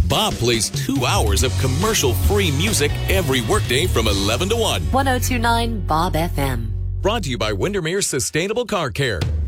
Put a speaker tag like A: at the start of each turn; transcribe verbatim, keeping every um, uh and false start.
A: Bob plays two hours of commercial-free music every workday from eleven to one.
B: ten twenty-nine Bob F M.
A: Brought to you by Windermere Sustainable Car Care.